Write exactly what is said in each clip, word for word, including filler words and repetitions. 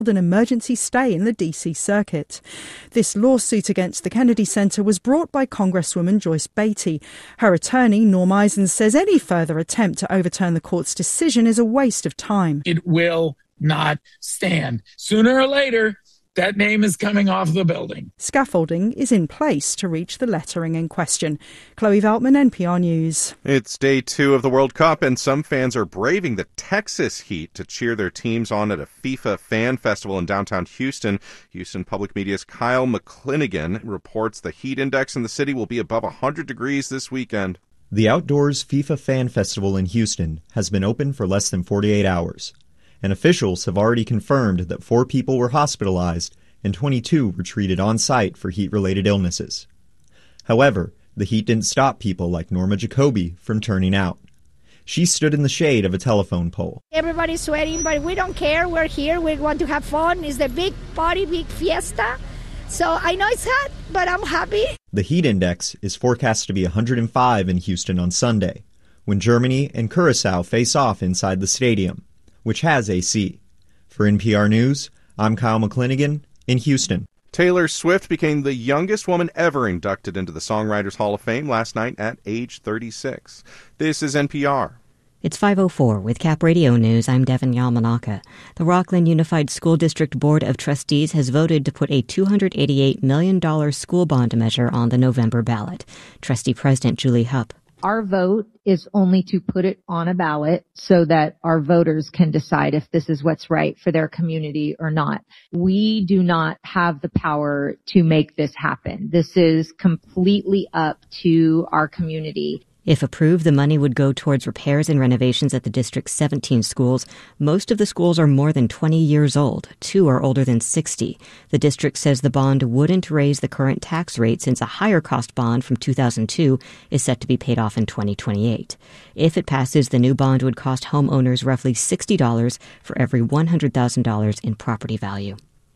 an emergency stay in the D C circuit. This lawsuit against the Kennedy Center was brought by Congresswoman Joyce Beatty. Her attorney, Norm Eisen, says any further attempt to overturn the court's decision is a waste of time. It will not stand. Sooner or later, that name is coming off the building. Scaffolding is in place to reach the lettering in question. Chloe Veltman, N P R News. It's day two of the World Cup, and some fans are braving the Texas heat to cheer their teams on at a FIFA fan festival in downtown Houston. Houston Public Media's Kyle McClinigan reports the heat index in the city will be above one hundred degrees this weekend. The Outdoors FIFA Fan Festival in Houston has been open for less than forty-eight hours. And officials have already confirmed that four people were hospitalized and twenty-two were treated on site for heat-related illnesses. However, the heat didn't stop people like Norma Jacoby from turning out. She stood in the shade of a telephone pole. Everybody's sweating, but we don't care. We're here. We want to have fun. It's the big party, big fiesta. So I know it's hot, but I'm happy. The heat index is forecast to be one hundred five in Houston on Sunday, when Germany and Curaçao face off inside the stadium, which has A C. For N P R News, I'm Kyle McClinigan in Houston. Taylor Swift became the youngest woman ever inducted into the Songwriters Hall of Fame last night at age thirty-six. This is N P R. It's five oh four with Cap Radio News. I'm Devin Yamanaka. The Rockland Unified School District Board of Trustees has voted to put a two hundred eighty-eight million dollars school bond measure on the November ballot. Trustee President Julie Hupp. Our vote is only to put it on a ballot so that our voters can decide if this is what's right for their community or not. We do not have the power to make this happen. This is completely up to our community. If approved, the money would go towards repairs and renovations at the district's seventeen schools. Most of the schools are more than twenty years old. Two are older than sixty. The district says the bond wouldn't raise the current tax rate since a higher cost bond from two thousand two is set to be paid off in twenty twenty-eight. If it passes, the new bond would cost homeowners roughly sixty dollars for every one hundred thousand dollars in property value.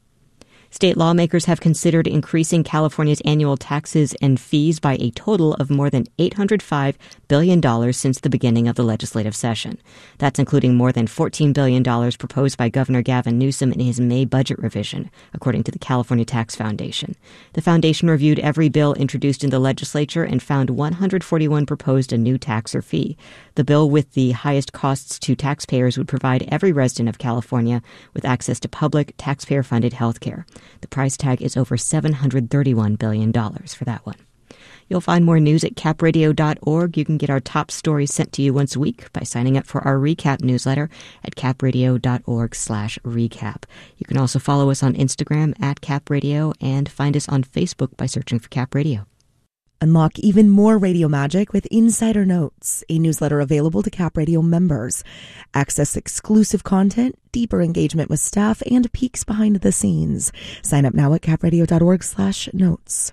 State lawmakers have considered increasing California's annual taxes and fees by a total of more than eight hundred five billion dollars since the beginning of the legislative session. That's including more than fourteen billion dollars proposed by Governor Gavin Newsom in his May budget revision, according to the California Tax Foundation. The foundation reviewed every bill introduced in the legislature and found one hundred forty-one proposed a new tax or fee. The bill with the highest costs to taxpayers would provide every resident of California with access to public, taxpayer-funded health care. The price tag is over seven hundred thirty-one billion dollars for that one. You'll find more news at cap radio dot org. You can get our top stories sent to you once a week by signing up for our recap newsletter at cap radio dot org slash recap. You can also follow us on Instagram at capradio and find us on Facebook by searching for Cap Radio. Unlock even more radio magic with Insider Notes, a newsletter available to Cap Radio members. Access exclusive content, deeper engagement with staff, and peeks behind the scenes. Sign up now at cap radio dot org slash notes.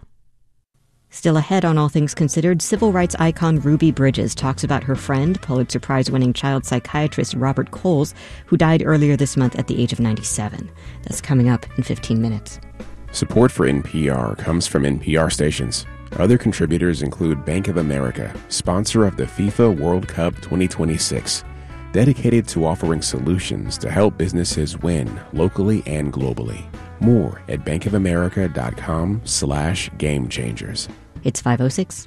Still ahead on All Things Considered, civil rights icon Ruby Bridges talks about her friend, Pulitzer Prize-winning child psychiatrist Robert Coles, who died earlier this month at the age of ninety-seven. That's coming up in fifteen minutes. Support for N P R comes from N P R stations. Other contributors include Bank of America, sponsor of the FIFA World Cup twenty twenty-six, dedicated to offering solutions to help businesses win locally and globally. More at bankofamerica.com slash game changers. It's five oh six.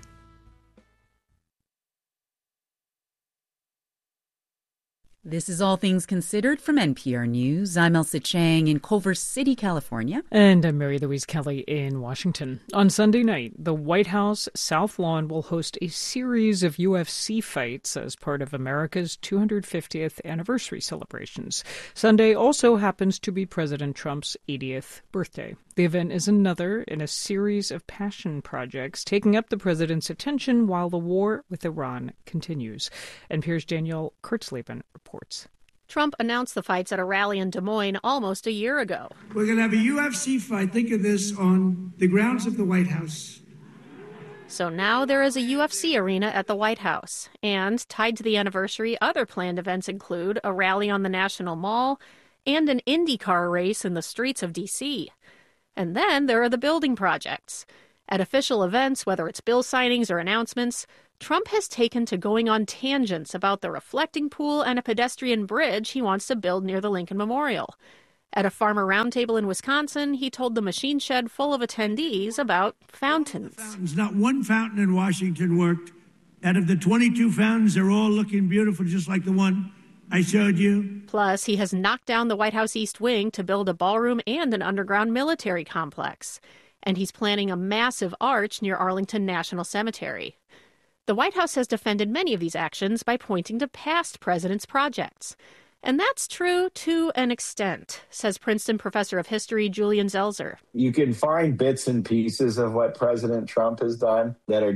This is All Things Considered from N P R News. I'm Elsa Chang in Culver City, California. And I'm Mary Louise Kelly in Washington. On Sunday night, the White House South Lawn will host a series of U F C fights as part of America's two hundred fiftieth anniversary celebrations. Sunday also happens to be President Trump's eightieth birthday. The event is another in a series of passion projects taking up the president's attention while the war with Iran continues. N P R's Danielle Kurtzleben reports. Trump announced the fights at a rally in Des Moines almost a year ago. We're going to have a U F C fight, think of this, on the grounds of the White House. So now there is a U F C arena at the White House. And tied to the anniversary, other planned events include a rally on the National Mall and an IndyCar race in the streets of D C. And then there are the building projects. At official events, whether it's bill signings or announcements, Trump has taken to going on tangents about the reflecting pool and a pedestrian bridge he wants to build near the Lincoln Memorial. At a farmer roundtable in Wisconsin, he told the machine shed full of attendees about fountains. Fountains. Not one fountain in Washington worked. Out of the twenty-two fountains, they're all looking beautiful, just like the one I showed you. Plus, he has knocked down the White House East Wing to build a ballroom and an underground military complex. And he's planning a massive arch near Arlington National Cemetery. The White House has defended many of these actions by pointing to past presidents' projects. And that's true to an extent, says Princeton professor of history Julian Zelzer. You can find bits and pieces of what President Trump has done that are